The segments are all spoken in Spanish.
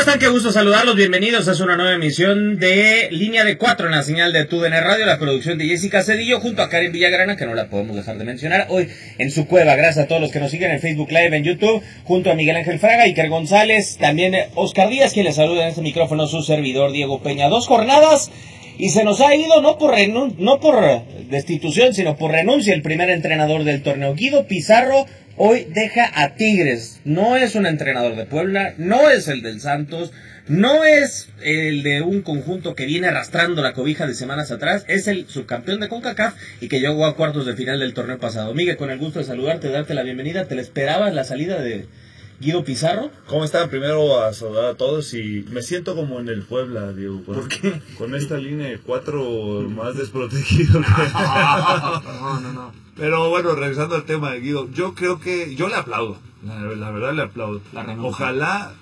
están? Qué gusto saludarlos, bienvenidos a una nueva emisión de Línea de 4 en la señal de TUDN Radio, la producción de Jessica Cedillo, junto a Karen Villagrana, que no la podemos dejar de mencionar, hoy en su cueva, gracias a todos los que nos siguen en Facebook Live, en YouTube, junto a Miguel Ángel Fraga, Iker González, también Oscar Díaz, quien les saluda en este micrófono, su servidor Diego Peña. 2 jornadas, y se nos ha ido, no por destitución, sino por renuncia, el primer entrenador del torneo. Guido Pizarro hoy deja a Tigres. No es un entrenador de Puebla, no es el del Santos, no es el de un conjunto que viene arrastrando la cobija de semanas atrás, es el subcampeón de CONCACAF y que llegó a cuartos de final del torneo pasado. Miguel, con el gusto de saludarte, de darte la bienvenida. ¿Te la esperabas la salida de Guido Pizarro? ¿Cómo están? Primero a saludar a todos y me siento como en el Puebla, Diego. ¿Por qué? Con esta línea de 4 más desprotegido. No. Pero bueno, regresando al tema de Guido, yo creo que yo le aplaudo, la verdad le aplaudo. Ojalá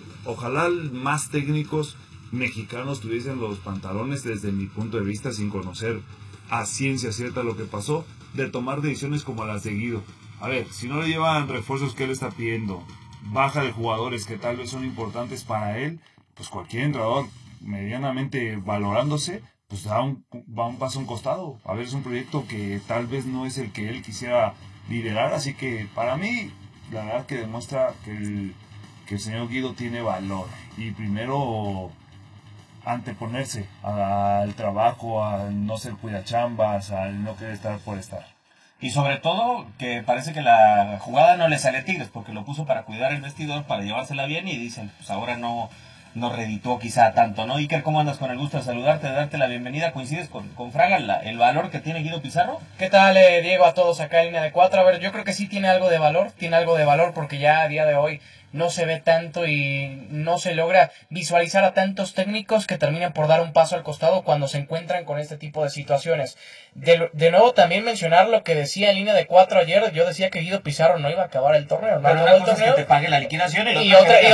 más técnicos mexicanos tuviesen los pantalones, desde mi punto de vista, sin conocer a ciencia cierta lo que pasó, de tomar decisiones como las de Guido. A ver, si no le llevan refuerzos que él está pidiendo, baja de jugadores que tal vez son importantes para él, pues cualquier entrenador medianamente valorándose, pues va un paso a un costado. A ver, es un proyecto que tal vez no es el que él quisiera liderar, así que para mí, la verdad que demuestra que el señor Guido tiene valor. Y primero, anteponerse al trabajo, al no ser cuidachambas, al no querer estar por estar. Y sobre todo, que parece que la jugada no le sale a Tigres, porque lo puso para cuidar el vestidor, para llevársela bien, y dicen, pues ahora no redituó quizá tanto, ¿no? Iker, ¿cómo andas? Con el gusto de saludarte, de darte la bienvenida. ¿Coincides con Fraga el valor que tiene Guido Pizarro? ¿Qué tal, Diego, a todos acá en Línea de 4? A ver, yo creo que sí tiene algo de valor porque ya a día de hoy no se ve tanto y no se logra visualizar a tantos técnicos que terminan por dar un paso al costado cuando se encuentran con este tipo de situaciones. De nuevo, también mencionar lo que decía en Línea de 4 ayer. Yo decía que Guido Pizarro no iba a acabar el torneo. Pero una cosa es que te paguen la liquidación y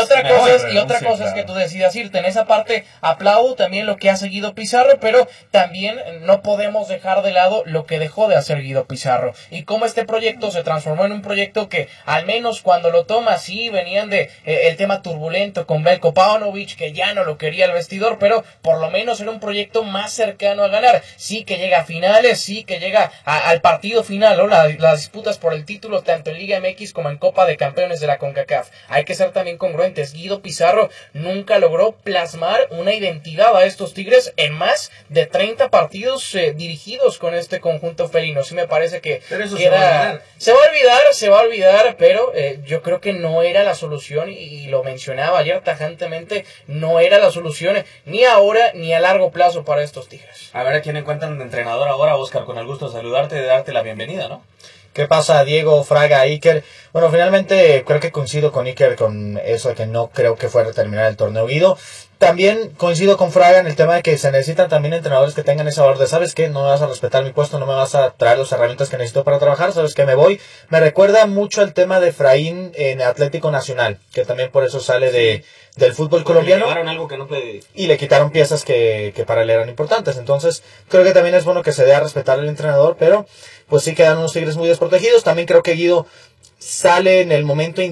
otra cosa es que tú decidas irte. En esa parte aplaudo también lo que hace Guido Pizarro, pero también no podemos dejar de lado lo que dejó de hacer Guido Pizarro y cómo este proyecto se transformó en un proyecto que, al menos cuando lo toma, sí venían de el tema turbulento con Veljko Paunovic, que ya no lo quería el vestidor, pero por lo menos era un proyecto más cercano a ganar. Sí que llega a finales, sí que llega al partido final, ¿no? Las disputas por el título tanto en Liga MX como en Copa de Campeones de la CONCACAF. Hay que ser también congruentes. Guido Pizarro nunca logró plasmar una identidad a estos Tigres en más de 30 partidos dirigidos con este conjunto felino. Sí me parece que pero eso se va a olvidar, pero yo creo que no era la solución, y lo mencionaba ayer tajantemente, no era la solución ni ahora ni a largo plazo para estos Tigres. A ver a quién encuentran de entrenador ahora, Oscar, con el gusto de saludarte y de darte la bienvenida, ¿no? ¿Qué pasa, Diego, Fraga, Iker? Bueno, finalmente creo que coincido con Iker con eso de que no creo que fuera a terminar el torneo Guido. También coincido con Fraga en el tema de que se necesitan también entrenadores que tengan ese valor de, ¿sabes qué? No me vas a respetar mi puesto, no me vas a traer las herramientas que necesito para trabajar, ¿sabes qué? Me voy. Me recuerda mucho el tema de Efraín en Atlético Nacional, que también por eso sale del fútbol colombiano. Le algo que no puede... Y le quitaron piezas que para él eran importantes. Entonces, creo que también es bueno que se dé a respetar al entrenador, pero pues sí quedan unos Tigres muy desprotegidos. También creo que Guido sale en el momento